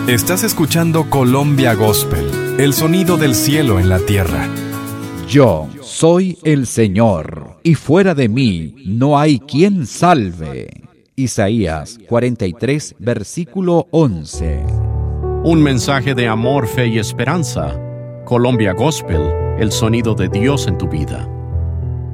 Estás escuchando Colombia Gospel, el sonido del cielo en la tierra. Yo soy el Señor, y fuera de mí no hay quien salve. Isaías 43, versículo 11. Un mensaje de amor, fe y esperanza. Colombia Gospel, el sonido de Dios en tu vida.